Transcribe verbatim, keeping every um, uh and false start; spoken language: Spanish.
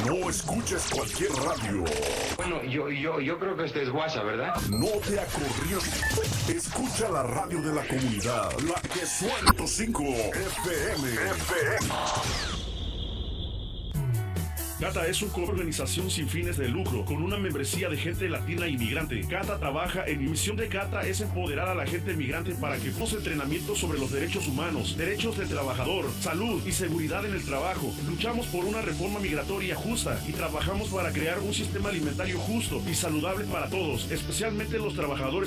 No escuches cualquier radio. Bueno, yo, yo, yo creo que este es WhatsApp, ¿verdad? No te acorrientes. Escucha la radio de la comunidad, la que suena tu cinco F M. F M. Cata es una organización sin fines de lucro, con una membresía de gente latina inmigrante. Cata trabaja en mi misión de Cata es empoderar a la gente migrante para que pose entrenamiento sobre los derechos humanos, derechos del trabajador, salud y seguridad en el trabajo. Luchamos por una reforma migratoria justa y trabajamos para crear un sistema alimentario justo y saludable para todos, especialmente los trabajadores